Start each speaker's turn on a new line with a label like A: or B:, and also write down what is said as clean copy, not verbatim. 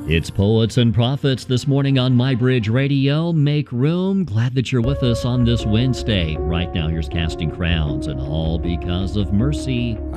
A: It's Poets and Prophets this morning on MyBridge Radio. Make room. Glad that you're with us on this Wednesday. Right now, here's Casting Crowns, and all because of mercy.